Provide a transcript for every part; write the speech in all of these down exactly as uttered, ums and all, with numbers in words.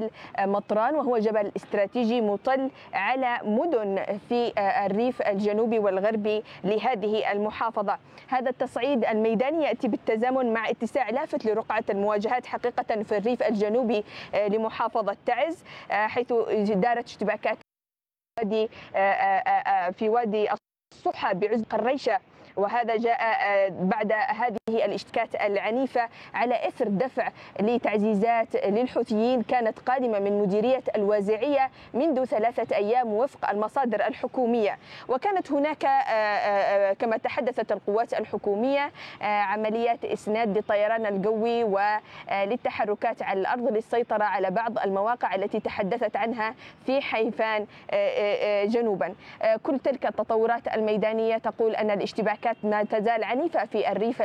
جبل مطران، وهو جبل استراتيجي مطل على مدن في الريف الجنوبي والغربي لهذه المحافظة. هذا التصعيد الميداني يأتي بالتزامن مع اتساع لافت لرقعة المواجهات حقيقة في الريف الجنوبي لمحافظة تعز، حيث دارت اشتباكات في وادي الصحة بعزق الريشة، وهذا جاء بعد هذه الاشتكات العنيفة على إثر دفع لتعزيزات للحوثيين كانت قادمة من مديرية الوازعية منذ ثلاثة أيام وفق المصادر الحكومية. وكانت هناك كما تحدثت القوات الحكومية عمليات إسناد للطيران الجوي وللتحركات على الأرض للسيطرة على بعض المواقع التي تحدثت عنها في حيفان جنوبا. كل تلك التطورات الميدانية تقول أن الاشتباكات ما تزال عنيفة في الريف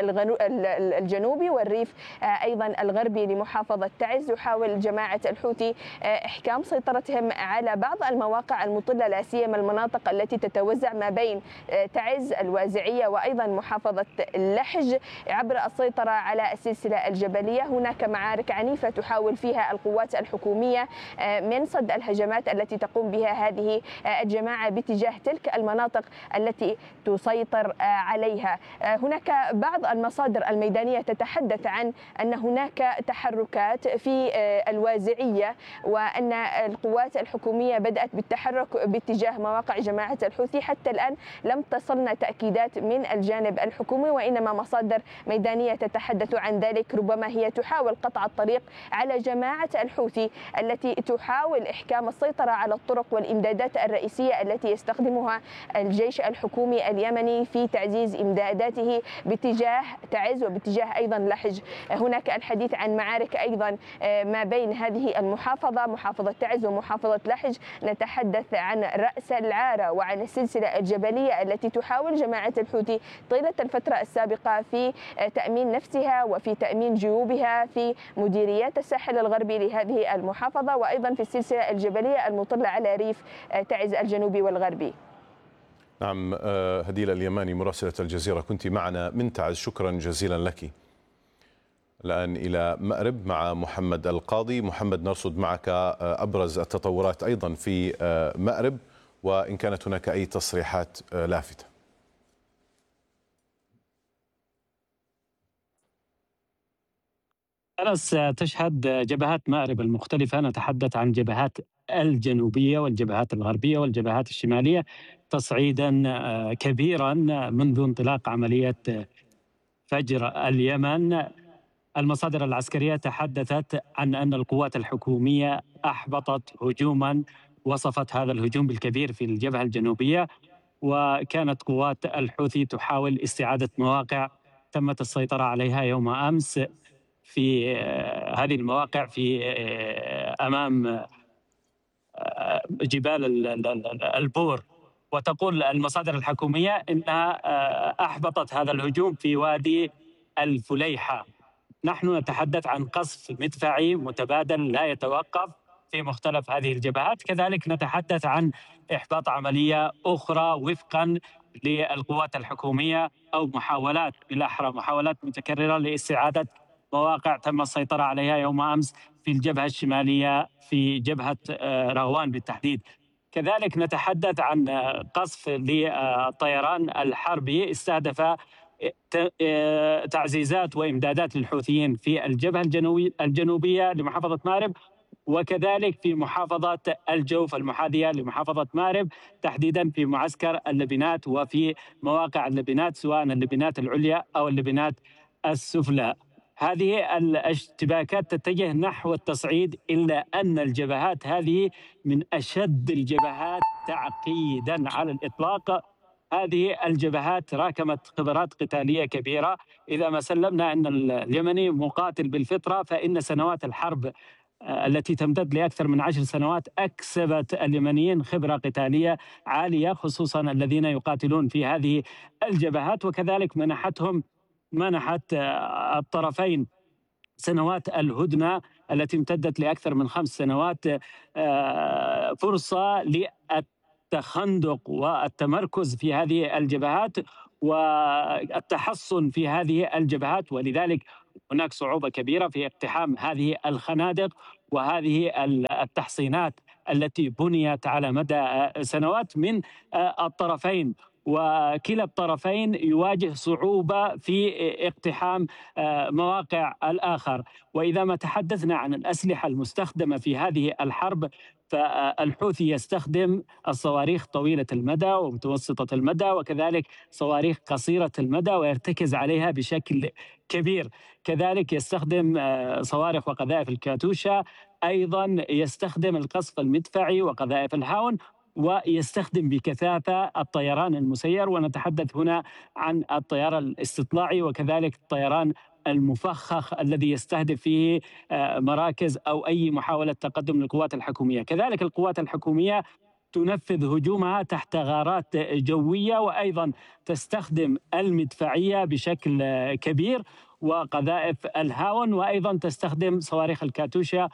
الجنوبي والريف أيضا الغربي لمحافظة تعز. يحاول جماعة الحوثي إحكام سيطرتهم على بعض المواقع المطلة، لا سيما المناطق التي تتوزع ما بين تعز الوازعية وأيضا محافظة لحج عبر السيطرة على السلسلة الجبلية. هناك معارك عنيفة تحاول فيها القوات الحكومية من صد الهجمات التي تقوم بها هذه الجماعة باتجاه تلك المناطق التي تسيطر عليها. هناك بعض المصادر الميدانية تتحدث عن أن هناك تحركات في الوازعية، وأن القوات الحكومية بدأت بالتحرك باتجاه مواقع جماعة الحوثي. حتى الآن لم تصلنا تأكيدات من الجانب الحكومي، وإنما مصادر ميدانية تتحدث عن ذلك. ربما هي تحاول قطع الطريق على جماعة الحوثي التي تحاول إحكام السيطرة على الطرق والإمدادات الرئيسية التي يستخدمها الجيش الحكومي اليمني في تعزيز إمداداته باتجاه تعز وباتجاه أيضا لحج. هناك الحديث عن معارك أيضا ما بين هذه المحافظة محافظة تعز ومحافظة لحج. نتحدث عن رأس العارة وعن السلسلة الجبلية التي تحاول جماعة الحوثي طيلة الفترة السابقة في تأمين نفسها وفي تأمين جيوبها في مديريات الساحل الغربي لهذه المحافظة، وأيضا في السلسلة الجبلية المطلة على ريف تعز الجنوبي والغربي. نعم، هديلة اليماني مراسلة الجزيرة كنت معنا من تعز، شكرا جزيلا لك. الآن إلى مأرب مع محمد القاضي. محمد، نرصد معك أبرز التطورات أيضا في مأرب، وإن كانت هناك أي تصريحات لافتة. أنس، تشهد جبهات مأرب المختلفة، نتحدث عن جبهات الجنوبية والجبهات الغربية والجبهات الشمالية، تصعيدا كبيرا منذ انطلاق عملية فجر اليمن. المصادر العسكرية تحدثت عن أن القوات الحكومية أحبطت هجوما، وصفت هذا الهجوم بالكبير في الجبهة الجنوبية، وكانت قوات الحوثي تحاول استعادة مواقع تمت السيطرة عليها يوم أمس في هذه المواقع في أمام جبال البور. وتقول المصادر الحكومية أنها أحبطت هذا الهجوم في وادي الفليحة. نحن نتحدث عن قصف مدفعي متبادل لا يتوقف في مختلف هذه الجبهات. كذلك نتحدث عن إحباط عملية أخرى وفقا للقوات الحكومية، أو محاولات بالأحرى محاولات متكررة لاستعادة مواقع تم السيطرة عليها يوم أمس في الجبهة الشمالية في جبهة رغوان بالتحديد. كذلك نتحدث عن قصف للطيران الحربي استهدف تعزيزات وإمدادات للحوثيين في الجبهة الجنوبية لمحافظة مأرب، وكذلك في محافظة الجوف المحاذية لمحافظة مأرب، تحديدا في معسكر اللبنات وفي مواقع اللبنات سواء اللبنات العليا أو اللبنات السفلى. هذه الاشتباكات تتجه نحو التصعيد، إلا أن الجبهات هذه من أشد الجبهات تعقيدا على الإطلاق. هذه الجبهات راكمت خبرات قتالية كبيرة. إذا ما سلمنا أن اليمني مقاتل بالفطرة، فإن سنوات الحرب التي تمتد لأكثر من عشر سنوات أكسبت اليمنيين خبرة قتالية عالية، خصوصا الذين يقاتلون في هذه الجبهات. وكذلك منحتهم منحت الطرفين سنوات الهدنة التي امتدت لأكثر من خمس سنوات فرصة للتخندق والتمركز في هذه الجبهات والتحصن في هذه الجبهات، ولذلك هناك صعوبة كبيرة في اقتحام هذه الخنادق وهذه التحصينات التي بنيت على مدى سنوات من الطرفين، وكلا الطرفين يواجه صعوبة في اقتحام مواقع الآخر. وإذا ما تحدثنا عن الأسلحة المستخدمة في هذه الحرب، فالحوثي يستخدم الصواريخ طويلة المدى ومتوسطة المدى، وكذلك صواريخ قصيرة المدى ويرتكز عليها بشكل كبير. كذلك يستخدم صواريخ وقذائف الكاتوشا، أيضا يستخدم القصف المدفعي وقذائف الهاون، ويستخدم بكثافة الطيران المسير، ونتحدث هنا عن الطيران الاستطلاعي وكذلك الطيران المفخخ الذي يستهدف فيه مراكز أو أي محاولة تقدم للقوات الحكومية. كذلك القوات الحكومية تنفذ هجومها تحت غارات جوية، وأيضا تستخدم المدفعية بشكل كبير وقذائف الهاون، وأيضا تستخدم صواريخ الكاتوشا،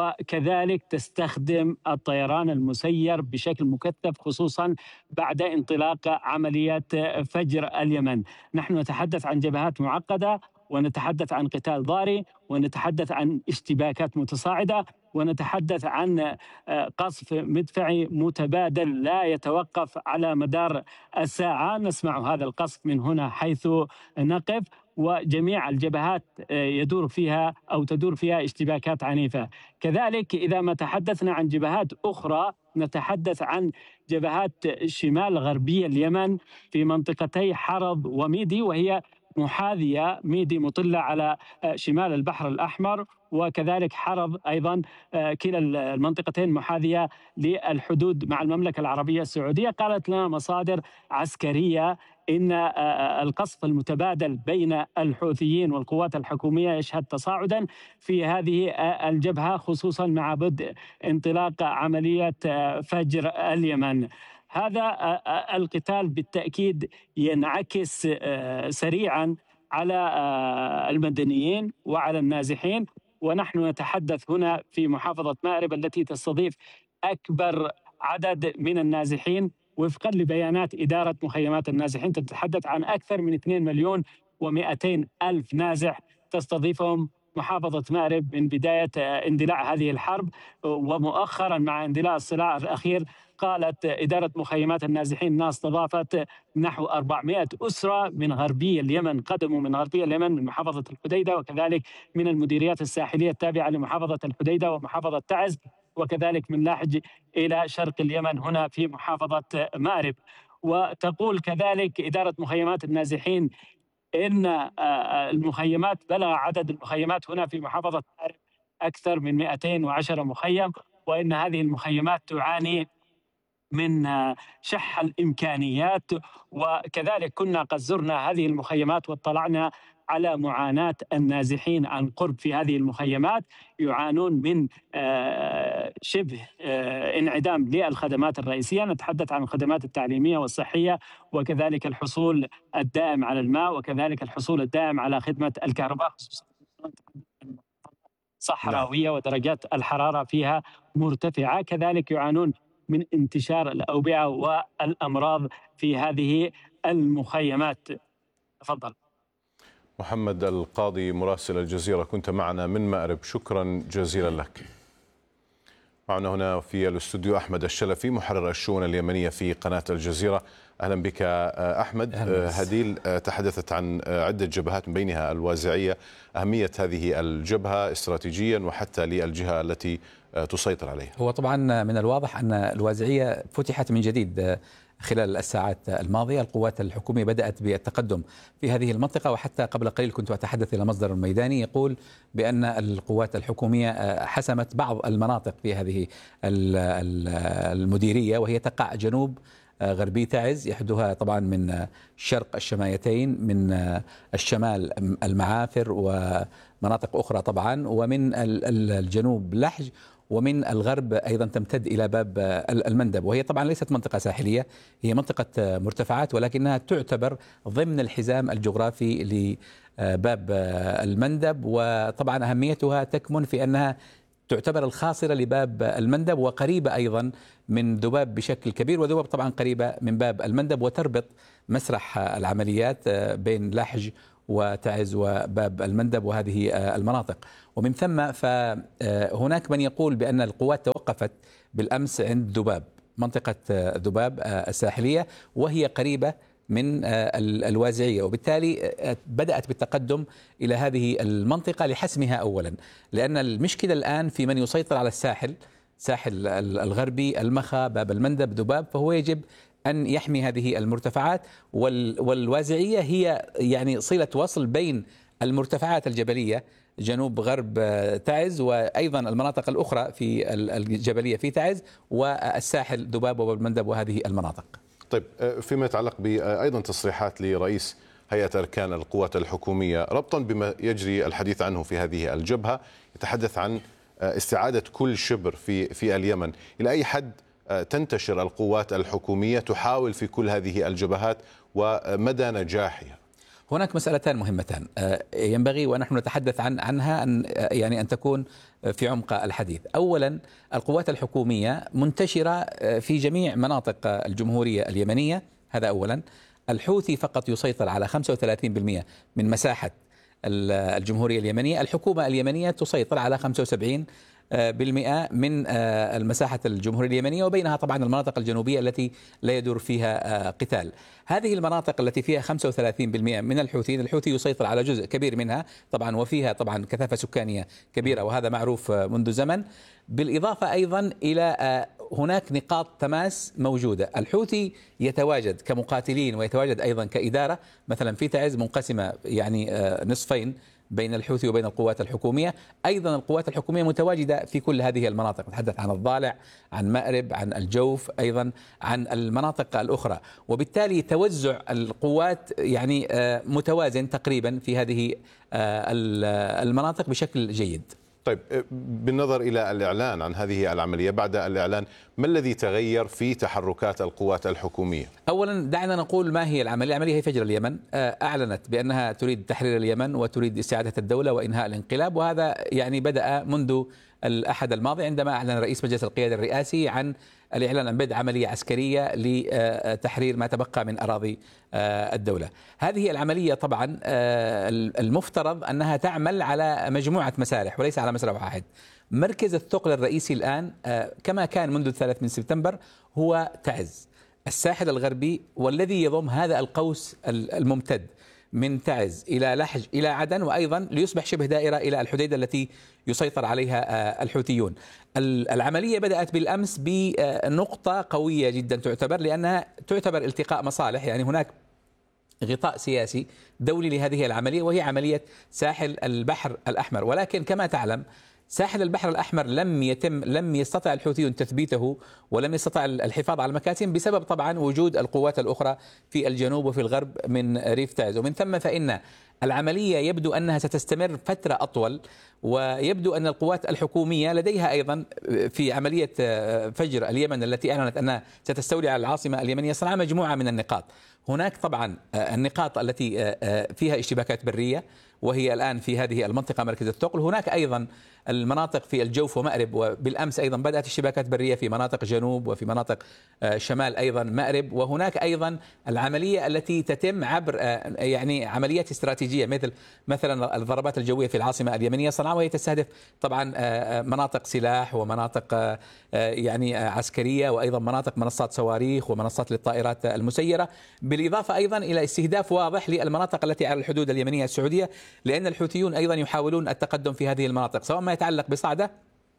وكذلك تستخدم الطيران المسير بشكل مكثف، خصوصا بعد انطلاق عملية فجر اليمن. نحن نتحدث عن جبهات معقدة، ونتحدث عن قتال ضاري، ونتحدث عن اشتباكات متصاعدة، ونتحدث عن قصف مدفعي متبادل لا يتوقف على مدار الساعة. نسمع هذا القصف من هنا حيث نقف، وجميع الجبهات يدور فيها أو تدور فيها اشتباكات عنيفة. كذلك إذا ما تحدثنا عن جبهات أخرى، نتحدث عن جبهات شمال غربية اليمن في منطقتي حرض وميدي، وهي محاذية، ميدي مطلة على شمال البحر الأحمر، وكذلك حرض أيضا كلا المنطقتين محاذية للحدود مع المملكة العربية السعودية. قالت لنا مصادر عسكرية إن القصف المتبادل بين الحوثيين والقوات الحكومية يشهد تصاعدا في هذه الجبهة، خصوصا مع بدء انطلاق عملية فجر اليمن. هذا القتال بالتأكيد ينعكس سريعا على المدنيين وعلى النازحين، ونحن نتحدث هنا في محافظة مأرب التي تستضيف أكبر عدد من النازحين. وفقا لبيانات إدارة مخيمات النازحين تتحدث عن أكثر من اثنين مليون ومئتين ألف نازح تستضيفهم محافظة مأرب من بداية اندلاع هذه الحرب. ومؤخرا مع اندلاع الصراع الأخير قالت إدارة مخيمات النازحين أنها استضافت نحو أربعمئة أسرة من غربي اليمن، قدموا من غربي اليمن من محافظة الحديدة، وكذلك من المديريات الساحلية التابعة لمحافظة الحديدة ومحافظة تعز، وكذلك من لاحج إلى شرق اليمن هنا في محافظة مأرب. وتقول كذلك إدارة مخيمات النازحين إن المخيمات بلغ عدد المخيمات هنا في محافظة مأرب أكثر من مئتين وعشرة مخيم، وإن هذه المخيمات تعاني من شح الإمكانيات. وكذلك كنا قد زرنا هذه المخيمات واطلعنا على معاناة النازحين عن قرب في هذه المخيمات، يعانون من شبه انعدام للخدمات الرئيسية. نتحدث عن الخدمات التعليمية والصحية، وكذلك الحصول الدائم على الماء، وكذلك الحصول الدائم على خدمة الكهرباء، خصوصا صحراوية ودرجات الحرارة فيها مرتفعة. كذلك يعانون من انتشار الأوبئة والأمراض في هذه المخيمات. تفضل. محمد القاضي مراسل الجزيرة، كنت معنا من مأرب، شكرا جزيلا لك. معنا هنا في الاستوديو أحمد الشلفي محرر الشؤون اليمنية في قناة الجزيرة. أهلا بك أحمد. هديل تحدثت عن عدة جبهات من بينها الوازعية، أهمية هذه الجبهة استراتيجيا وحتى للجهة التي تسيطر عليها. هو طبعا من الواضح أن الوازعية فتحت من جديد خلال الساعات الماضية. القوات الحكومية بدأت بالتقدم في هذه المنطقة، وحتى قبل قليل كنت أتحدث إلى مصدر ميداني يقول بأن القوات الحكومية حسمت بعض المناطق في هذه المديرية، وهي تقع جنوب غربي تعز، يحدها طبعا من شرق الشمايتين، من الشمال المعافر ومناطق أخرى طبعا، ومن الجنوب لحج، ومن الغرب أيضا تمتد إلى باب المندب. وهي طبعا ليست منطقة ساحلية، هي منطقة مرتفعات، ولكنها تعتبر ضمن الحزام الجغرافي لباب المندب. وطبعا أهميتها تكمن في أنها تعتبر الخاصرة لباب المندب، وقريبة أيضا من ذباب بشكل كبير، وذباب طبعا قريبة من باب المندب، وتربط مسرح العمليات بين لحج وتعز وباب المندب وهذه المناطق. ومن ثم فهناك من يقول بأن القوات توقفت بالأمس عند ذباب، منطقة ذباب الساحلية، وهي قريبة من الوازعية، وبالتالي بدأت بالتقدم إلى هذه المنطقة لحسمها أولا، لأن المشكلة الآن في من يسيطر على الساحل، ساحل الغربي، المخا، باب المندب، ذباب، فهو يجب أن يحمي هذه المرتفعات. والوازعية هي يعني صلة وصل بين المرتفعات الجبلية جنوب غرب تعز وأيضا المناطق الأخرى في الجبلية في تعز والساحل ذباب وباب المندب وهذه المناطق. طيب، فيما يتعلق بأيضا تصريحات لرئيس هيئة أركان القوات الحكومية ربطا بما يجري الحديث عنه في هذه الجبهة، يتحدث عن استعادة كل شبر في في اليمن. إلى أي حد تنتشر القوات الحكومية تحاول في كل هذه الجبهات ومدى نجاحها؟ هناك مسألتان مهمتان ينبغي ونحن نتحدث عن عنها أن يعني أن تكون في عمق الحديث. أولا، القوات الحكومية منتشرة في جميع مناطق الجمهورية اليمنية، هذا أولا. الحوثي فقط يسيطر على خمسة وثلاثين بالمئة من مساحة الجمهورية اليمنية، الحكومة اليمنية تسيطر على خمسة وسبعين بالمئة من المساحة الجمهورية اليمنية، وبينها طبعا المناطق الجنوبية التي لا يدور فيها قتال. هذه المناطق التي فيها خمسة وثلاثين بالمئة من الحوثيين، الحوثي يسيطر على جزء كبير منها طبعا، وفيها طبعا كثافة سكانية كبيرة وهذا معروف منذ زمن. بالإضافة أيضا إلى هناك نقاط تماس موجودة، الحوثي يتواجد كمقاتلين ويتواجد أيضا كإدارة، مثلا في تعز منقسمة يعني نصفين بين الحوثي وبين القوات الحكومية. أيضا القوات الحكومية متواجدة في كل هذه المناطق، نتحدث عن الضالع، عن مأرب، عن الجوف، أيضا عن المناطق الأخرى، وبالتالي توزع القوات يعني متوازن تقريبا في هذه المناطق بشكل جيد. طيب، بالنظر إلى الإعلان عن هذه العملية، بعد الإعلان ما الذي تغير في تحركات القوات الحكومية؟ أولا دعنا نقول ما هي العملية. العملية هي فجر اليمن، أعلنت بأنها تريد تحرير اليمن وتريد استعادة الدولة وإنهاء الانقلاب، وهذا يعني بدأ منذ الأحد الماضي عندما أعلن رئيس مجلس القيادة الرئاسي عن الإعلان عن بدء عملية عسكرية لتحرير ما تبقى من أراضي الدولة. هذه العملية طبعا المفترض أنها تعمل على مجموعة مسارح وليس على مسرح واحد. مركز الثقل الرئيسي الآن كما كان منذ الثالث من سبتمبر هو تعز، الساحل الغربي، والذي يضم هذا القوس الممتد من تعز إلى لحج إلى عدن، وأيضا ليصبح شبه دائرة إلى الحديدة التي يسيطر عليها الحوثيون. العملية بدأت بالأمس بنقطة قوية جدا تعتبر، لأنها تعتبر التقاء مصالح، يعني هناك غطاء سياسي دولي لهذه العملية، وهي عملية ساحل البحر الأحمر. ولكن كما تعلم ساحل البحر الأحمر لم يتم لم يستطع الحوثيون تثبيته ولم يستطع الحفاظ على المكاتم بسبب طبعا وجود القوات الأخرى في الجنوب وفي الغرب من ريف تعز، ومن ثم فإن العملية يبدو أنها ستستمر فترة أطول، ويبدو أن القوات الحكومية لديها أيضا في عملية فجر اليمن التي أعلنت أنها ستستولي على العاصمة اليمنية صنعاء مجموعة من النقاط. هناك طبعا النقاط التي فيها اشتباكات برية وهي الآن في هذه المنطقة مركز الثقل، هناك أيضا المناطق في الجوف ومأرب، وبالأمس أيضا بدأت اشتباكات برية في مناطق جنوب وفي مناطق شمال أيضا مأرب، وهناك أيضا العملية التي تتم عبر يعني عمليات استراتيجية مثل مثلا الضربات الجوية في العاصمة اليمنية صنعاء، وهي تستهدف طبعا مناطق سلاح ومناطق يعني عسكرية، وأيضا مناطق منصات صواريخ ومنصات للطائرات المسيرة، بالإضافة أيضا إلى استهداف واضح للمناطق التي على الحدود اليمنية السعودية، لأن الحوثيون أيضا يحاولون التقدم في هذه المناطق سواء ما يتعلق بصعدة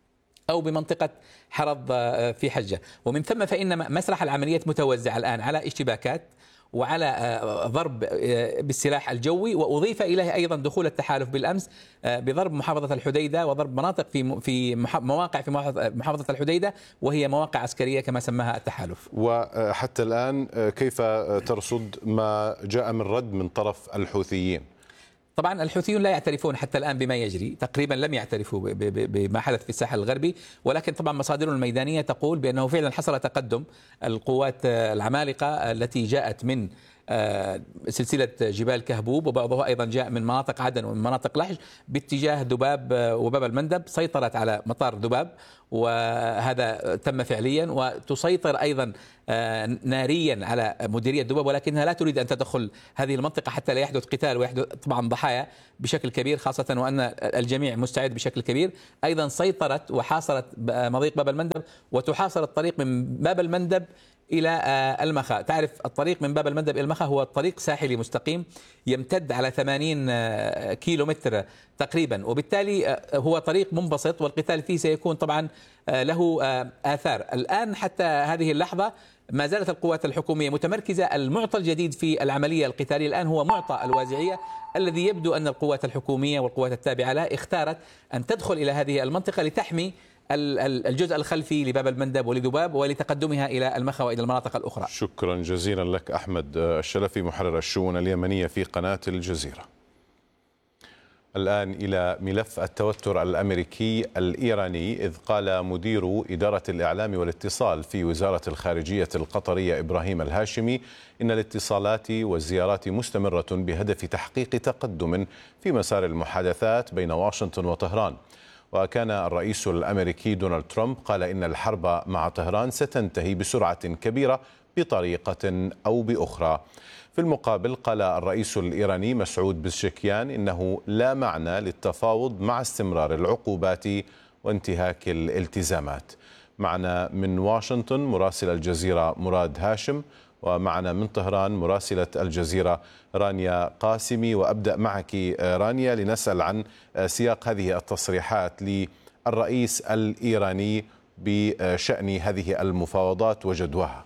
أو بمنطقة حرض في حجة. ومن ثم فإن مسرح العمليات متوزع الآن على اشتباكات وعلى ضرب بالسلاح الجوي، وأضيف إليه أيضا دخول التحالف بالأمس بضرب محافظة الحديدة وضرب مناطق في في مواقع في محافظة الحديدة، وهي مواقع عسكرية كما سماها التحالف. وحتى الآن كيف ترصد ما جاء من رد من طرف الحوثيين؟ طبعا الحوثيون لا يعترفون حتى الآن بما يجري، تقريبا لم يعترفوا بما حدث في الساحل الغربي، ولكن طبعا مصادرهم الميدانية تقول بأنه فعلا حصل تقدم القوات العمالقة التي جاءت من سلسلة جبال كهبوب، وبعضها أيضا جاء من مناطق عدن ومن مناطق لحج باتجاه ذباب وباب المندب، سيطرت على مطار ذباب وهذا تم فعليا، وتسيطر أيضا ناريا على مديرية دبب، ولكنها لا تريد أن تدخل هذه المنطقة حتى لا يحدث قتال ويحدث طبعا ضحايا بشكل كبير، خاصة وأن الجميع مستعد بشكل كبير. أيضا سيطرت وحاصرت مضيق باب المندب، وتحاصر الطريق من باب المندب إلى المخا. تعرف الطريق من باب المندب إلى المخا هو طريق ساحلي مستقيم يمتد على ثمانين كيلو متر تقريبا، وبالتالي هو طريق منبسط، والقتال فيه سيكون طبعا له آثار. الآن حتى هذه اللحظة ما زالت القوات الحكومية متمركزة. المعطى الجديد في العملية القتالية الآن هو معطى الوازعية، الذي يبدو أن القوات الحكومية والقوات التابعة لها اختارت أن تدخل إلى هذه المنطقة لتحمي الجزء الخلفي لباب المندب ولذباب ولتقدمها إلى المخا وإلى المناطق الأخرى. شكرا جزيلا لك أحمد الشلفي، محرر الشؤون اليمنية في قناة الجزيرة. الآن إلى ملف التوتر الأمريكي الإيراني، إذ قال مدير إدارة الإعلام والاتصال في وزارة الخارجية القطرية إبراهيم الهاشمي إن الاتصالات والزيارات مستمرة بهدف تحقيق تقدم في مسار المحادثات بين واشنطن وطهران. وكان الرئيس الأمريكي دونالد ترامب قال إن الحرب مع طهران ستنتهي بسرعة كبيرة بطريقة أو بأخرى. في المقابل قال الرئيس الإيراني مسعود بزشكيان إنه لا معنى للتفاوض مع استمرار العقوبات وانتهاك الالتزامات. معنا من واشنطن مراسل الجزيرة مراد هاشم، ومعنا من طهران مراسلة الجزيرة رانيا قاسمي. وأبدأ معك رانيا لنسأل عن سياق هذه التصريحات للرئيس الإيراني بشأن هذه المفاوضات وجدواها.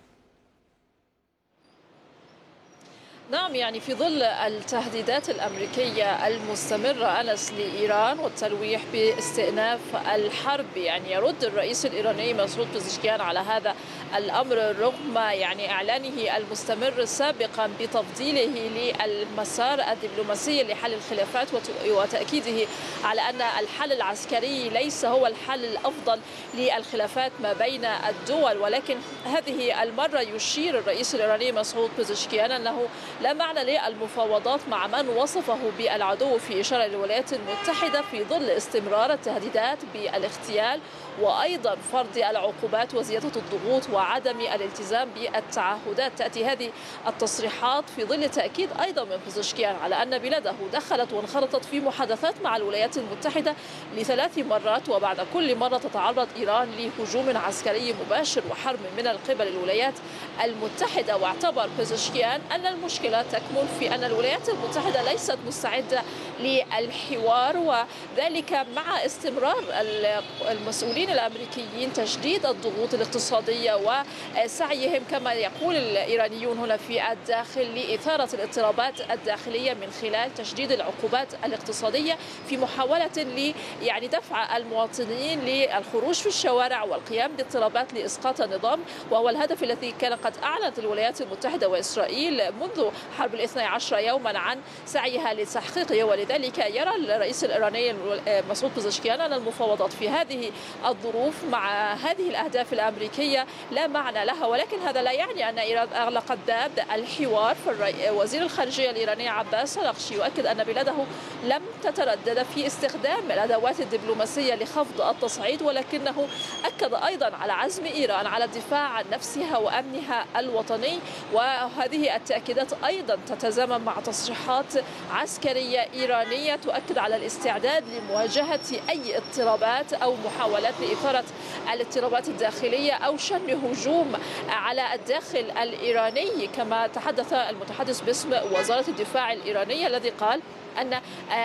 نعم، يعني في ظل التهديدات الأمريكية المستمرة أنس لإيران والتلويح باستئناف الحرب، يعني يرد الرئيس الإيراني مسعود بزشكيان على هذا الأمر رغم يعني إعلانه المستمر سابقا بتفضيله للمسار الدبلوماسي لحل الخلافات وتأكيده على أن الحل العسكري ليس هو الحل الأفضل للخلافات ما بين الدول. ولكن هذه المرة يشير الرئيس الإيراني مسعود بزشكيان أنه لا معنى للمفاوضات مع من وصفه بالعدو، في إشارة للولايات المتحدة في ظل استمرار التهديدات بالاغتيال وأيضا فرض العقوبات وزيادة الضغوط وعدم الالتزام بالتعهدات. تأتي هذه التصريحات في ظل تأكيد أيضا من بزشكيان على أن بلاده دخلت وانخرطت في محادثات مع الولايات المتحدة لثلاث مرات، وبعد كل مرة تتعرض إيران لهجوم عسكري مباشر وحرب من قبل الولايات المتحدة. واعتبر بزشكيان أن المشكلة تكمن في أن الولايات المتحدة ليست مستعدة للحوار، وذلك مع استمرار المسؤولين الأمريكيين تشديد الضغوط الاقتصادية وسعيهم كما يقول الإيرانيون هنا في الداخل لإثارة الاضطرابات الداخلية من خلال تشديد العقوبات الاقتصادية في محاولة ل يعني دفع المواطنين للخروج في الشوارع والقيام باضطرابات لإسقاط النظام، وهو الهدف الذي كان قد أعلنت الولايات المتحدة وإسرائيل منذ حرب الاثني عشر يوما عن سعيها لتحقيقه. ولذلك يرى الرئيس الإيراني مسعود بزشكيان أن المفاوضات في هذه الظروف مع هذه الأهداف الأمريكية لا معنى لها. ولكن هذا لا يعني أن إيران أغلقت باب الحوار. فوزير الخارجية الإيراني عباس أراغشي يؤكد أن بلاده لم تتردد في استخدام الأدوات الدبلوماسية لخفض التصعيد، ولكنه أكد أيضا على عزم إيران على الدفاع عن نفسها وأمنها الوطني. وهذه التأكيدات أيضا تتزامن مع تصريحات عسكرية إيرانية تؤكد على الاستعداد لمواجهة أي اضطرابات أو محاولات لإثارة الاضطرابات الداخلية أو شن هجوم على الداخل الإيراني، كما تحدث المتحدث باسم وزارة الدفاع الإيرانية الذي قال أن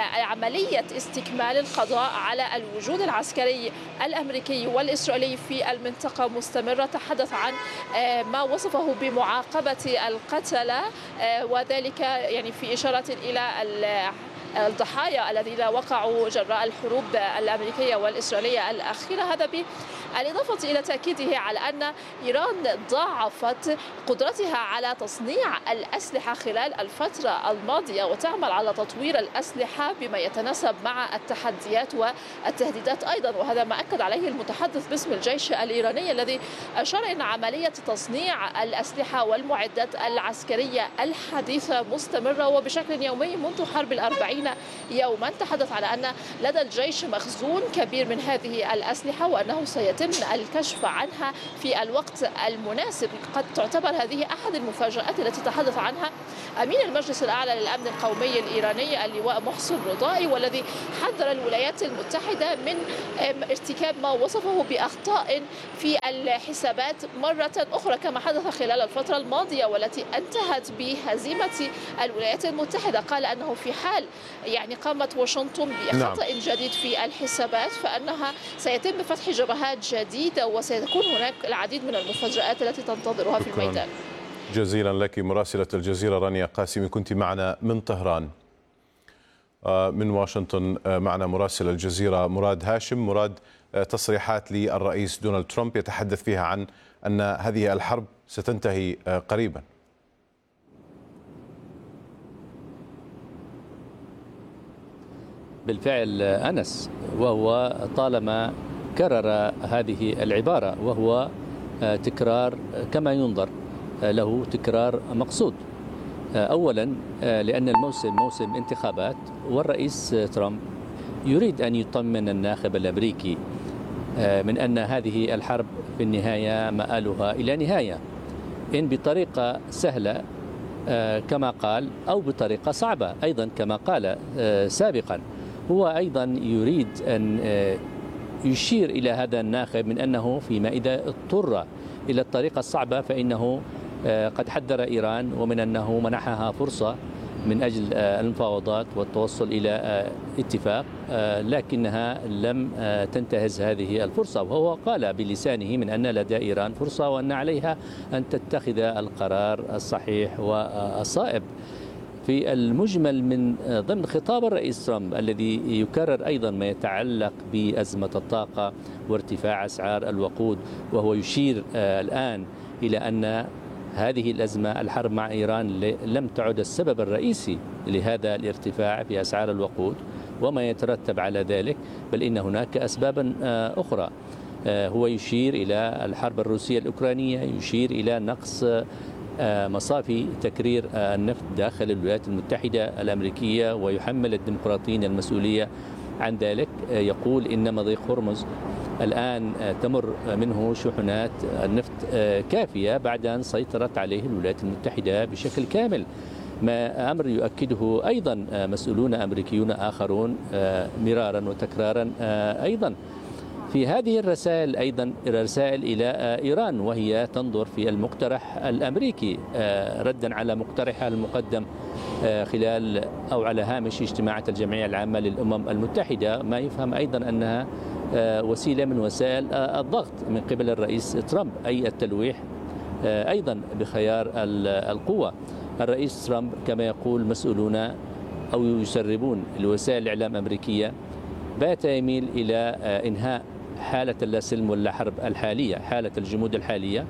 عملية استكمال القضاء على الوجود العسكري الأمريكي والإسرائيلي في المنطقة مستمرة. تحدث عن ما وصفه بمعاقبة القتلة، وذلك يعني في إشارة إلى الضحايا الذين وقعوا جراء الحروب الأمريكية والإسرائيلية الأخيرة. هذا بالإضافة إلى تأكيده على أن إيران ضاعفت قدرتها على تصنيع الأسلحة خلال الفترة الماضية وتعمل على تطوير الأسلحة بما يتناسب مع التحديات والتهديدات أيضا. وهذا ما أكد عليه المتحدث باسم الجيش الإيراني الذي أشار أن عملية تصنيع الأسلحة والمعدات العسكرية الحديثة مستمرة وبشكل يومي منذ حرب الأربعين يوما. تحدث على أن لدى الجيش مخزون كبير من هذه الأسلحة وأنه سيتم سيتم الكشف عنها في الوقت المناسب. قد تعتبر هذه أحد المفاجآت التي تحدث عنها أمين المجلس الأعلى للأمن القومي الإيراني اللواء محسن رضائي، والذي حذر الولايات المتحدة من ارتكاب ما وصفه بأخطاء في الحسابات مرة أخرى كما حدث خلال الفترة الماضية والتي انتهت بهزيمة الولايات المتحدة. قال أنه في حال يعني قامت واشنطن بخطأ نعم. جديد في الحسابات فإنها سيتم فتح جبهات جديدة وسيكون هناك العديد من المفاجآت التي تنتظرها في الميدان. جزيلا لك مراسلة الجزيرة رانيا قاسمي، كنت معنا من طهران. من واشنطن معنا مراسل الجزيرة مراد هاشم. مراد، تصريحات للرئيس دونالد ترامب يتحدث فيها عن أن هذه الحرب ستنتهي قريبا. بالفعل أنس، وهو طالما كرر هذه العبارة وهو تكرار كما ينظر له تكرار مقصود. أولا لأن الموسم موسم انتخابات، والرئيس ترامب يريد أن يطمن الناخب الأمريكي من أن هذه الحرب في النهاية مآلها إلى نهاية، إن بطريقة سهلة كما قال أو بطريقة صعبة أيضا كما قال سابقا. هو أيضا يريد أن يشير إلى هذا الناخب من أنه فيما إذا اضطر إلى الطريقة الصعبة فإنه قد حذر إيران ومن أنه منحها فرصة من أجل المفاوضات والتوصل إلى اتفاق، لكنها لم تنتهز هذه الفرصة. وهو قال بلسانه من أن لدى إيران فرصة وأن عليها أن تتخذ القرار الصحيح والصائب. في المجمل من ضمن خطاب الرئيس ترامب الذي يكرر أيضا ما يتعلق بأزمة الطاقة وارتفاع أسعار الوقود، وهو يشير الآن إلى أن هذه الأزمة الحرب مع إيران لم تعد السبب الرئيسي لهذا الارتفاع في أسعار الوقود وما يترتب على ذلك، بل إن هناك أسبابا أخرى. هو يشير إلى الحرب الروسية الأوكرانية، يشير إلى نقص مصافي تكرير النفط داخل الولايات المتحدة الأمريكية، ويحمل الديمقراطيين المسؤولية عن ذلك. يقول إن مضيق هرمز الآن تمر منه شحنات النفط كافية بعد أن سيطرت عليه الولايات المتحدة بشكل كامل، ما أمر يؤكده أيضا مسؤولون أمريكيون آخرون مرارا وتكرارا. أيضا في هذه الرسائل أيضا رسائل إلى إيران، وهي تنظر في المقترح الأمريكي ردا على مقترحها المقدم خلال أو على هامش اجتماعات الجمعية العامة للأمم المتحدة، ما يفهم أيضا أنها وسيلة من وسائل الضغط من قبل الرئيس ترامب، أي التلويح أيضا بخيار القوة. الرئيس ترامب كما يقول مسؤولون أو يسربون لوسائل الإعلام الأمريكية بات يميل إلى إنهاء حالة اللاسلم ولا حرب الحالية، حالة الجمود الحالية،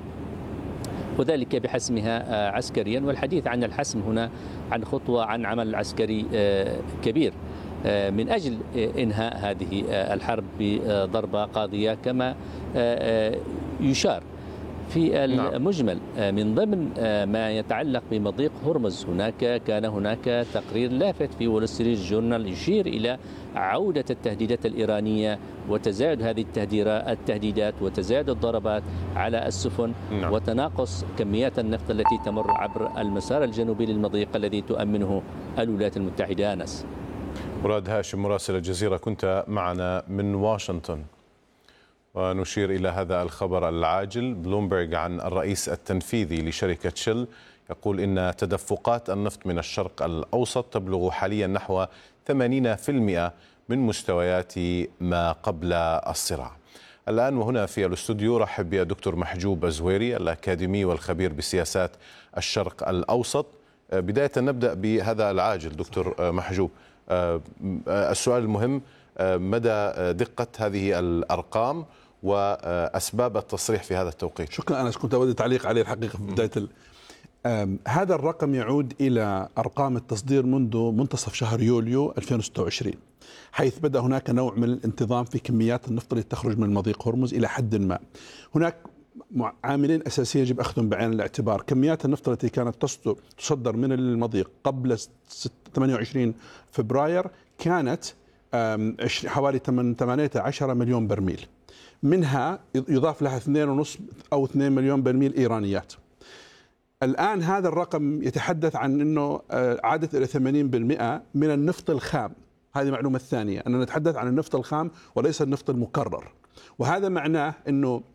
وذلك بحسمها عسكريا. والحديث عن الحسم هنا عن خطوة عن عمل عسكري كبير من أجل إنهاء هذه الحرب بضربة قاضية كما يشار. في المجمل من ضمن ما يتعلق بمضيق هرمز، هناك كان هناك تقرير لافت في وول ستريت جورنال يشير إلى عودة التهديدات الإيرانية وتزايد هذه التهديدات وتزايد الضربات على السفن نعم. وتناقص كميات النفط التي تمر عبر المسار الجنوبي للمضيق الذي تؤمنه الولايات المتحدة. أنس. مراد هاشم مراسل الجزيرة، كنت معنا من واشنطن. ونشير إلى هذا الخبر العاجل. بلومبرج عن الرئيس التنفيذي لشركة شل يقول إن تدفقات النفط من الشرق الأوسط تبلغ حاليا نحو ثمانين بالمئة من مستويات ما قبل الصراع. الآن وهنا في الاستوديو رحب بالدكتور محجوب الزويري الأكاديمي والخبير بسياسات الشرق الأوسط. بداية نبدأ بهذا العاجل دكتور محجوب. السؤال المهم، مدى دقة هذه الأرقام وأسباب التصريح في هذا التوقيت؟ شكرا. أنا كنت أود تعليق عليه الحقيقة في بداية ال... هذا الرقم يعود إلى أرقام التصدير منذ منتصف شهر يوليو ألفين وستة وعشرين، حيث بدأ هناك نوع من الانتظام في كميات النفط التي تخرج من مضيق هرمز إلى حد ما. هناك عاملين أساسيين يجب أخذهم بعين الاعتبار. كميات النفط التي كانت تصدر من المضيق قبل ثمانية وعشرين فبراير كانت حوالي ثمانية عشر مليون برميل، منها يضاف لها اثنين ونصف أو اثنين مليون برميل إيرانيات. الآن هذا الرقم يتحدث عن أنه عادت إلى ثمانين بالمئة من النفط الخام. هذه المعلومة الثانية، أننا نتحدث عن النفط الخام وليس النفط المكرر، وهذا معناه أنه